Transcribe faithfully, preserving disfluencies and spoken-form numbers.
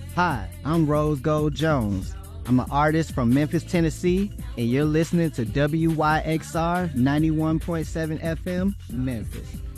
Hi, I'm Rose Gold Jones. I'm an artist from Memphis, Tennessee, and you're listening to W Y X R ninety-one point seven F M, Memphis.